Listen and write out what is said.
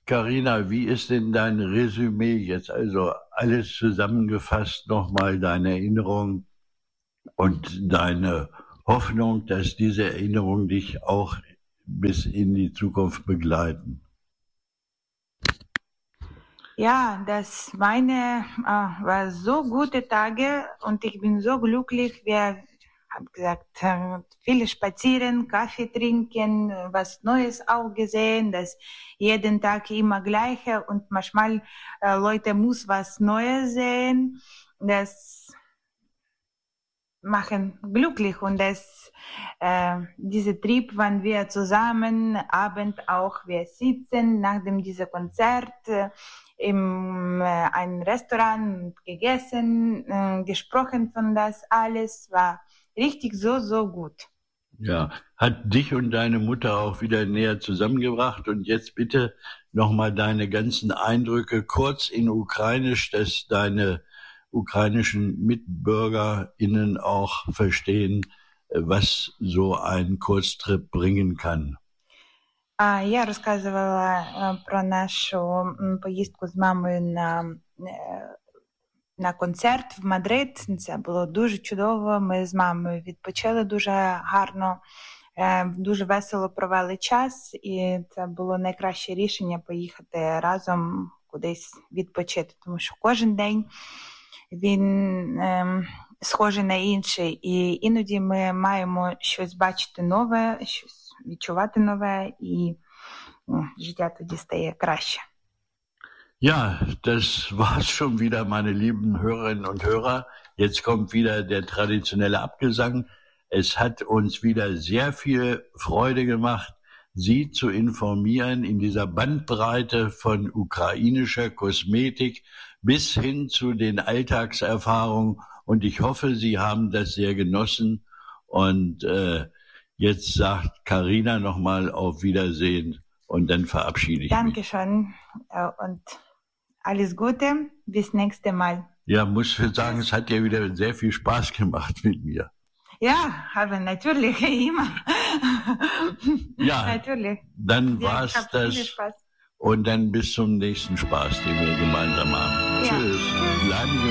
Carina, wie ist denn dein Resümee jetzt? Also alles zusammengefasst nochmal deine Erinnerung und deine Hoffnung, dass diese Erinnerungen dich auch bis in die Zukunft begleiten. Ja, das meine war so gute Tage und ich bin so glücklich. Wir haben gesagt, viele spazieren, Kaffee trinken, was Neues auch gesehen, das jeden Tag immer gleiche und manchmal Leute muss was Neues sehen. Das machen glücklich und diese Trip, wenn wir zusammen Abend auch wir sitzen nach diesem Konzert in einem Restaurant gegessen, gesprochen von das alles war richtig so gut. Ja, hat dich und deine Mutter auch wieder näher zusammengebracht. Und jetzt bitte nochmal deine ganzen Eindrücke kurz in Ukrainisch, dass deine ukrainischen MitbürgerInnen auch verstehen, was so ein Kurztrip bringen kann. Я розказувала про нашу поїздку з мамою на концерт в Мадрид. Це було дуже чудово. Ми з мамою відпочили дуже гарно, дуже весело провели час, і це було найкраще рішення поїхати разом кудись відпочити, тому що кожен день він схожий на інший, і іноді ми маємо щось бачити нове, щось відчувати нове, і життя тоді стає краще. Ja, das war's schon wieder, meine lieben Hörerinnen und Hörer. Jetzt kommt wieder der traditionelle Abgesang. Es hat uns wieder sehr viel Freude gemacht, Sie zu informieren in dieser Bandbreite von ukrainischer Kosmetik bis hin zu den Alltagserfahrungen. Und ich hoffe, Sie haben das sehr genossen. Und jetzt sagt Carina nochmal auf Wiedersehen und dann verabschiede ich mich. Dankeschön und alles Gute, bis nächste Mal. Ja, muss ich sagen, es hat ja wieder sehr viel Spaß gemacht mit mir. Ja, aber natürlich, immer. Ja, natürlich. Dann war's das. Und dann bis zum nächsten Spaß, den wir gemeinsam haben. Ja. Tschüss. Bleiben Sie